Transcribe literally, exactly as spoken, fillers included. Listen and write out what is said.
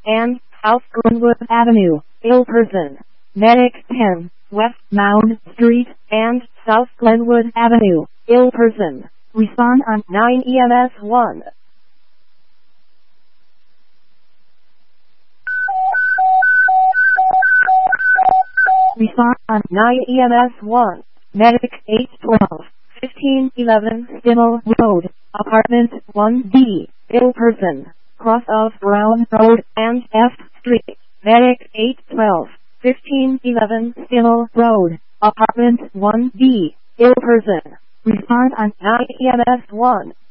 and South Glenwood Avenue, ill person. Medic ten, West Mound Street, and South Glenwood Avenue, ill person. Respond on nine E M S one. Respond on nine E M S one. Medic eight twelve, fifteen eleven Stimmel Road, Apartment one B, ill person. Cross of Brown Road and F Street. Medic eight twelve, fifteen eleven Stimmel Road, Apartment one B, ill person. Respond on nine E M S one.